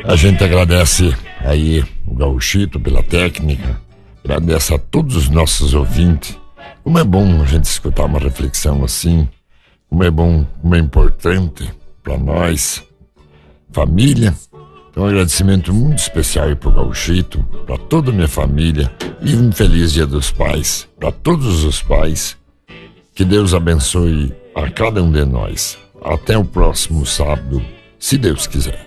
A gente agradece aí o Gauchito pela técnica, agradece a todos os nossos ouvintes. Como é bom a gente escutar uma reflexão assim, como é bom, como é importante para nós, família. Então, um agradecimento muito especial aí pro Gauchito, para toda a minha família, e um feliz Dia dos Pais para todos os pais. Que Deus abençoe a cada um de nós. Até o próximo sábado, se Deus quiser.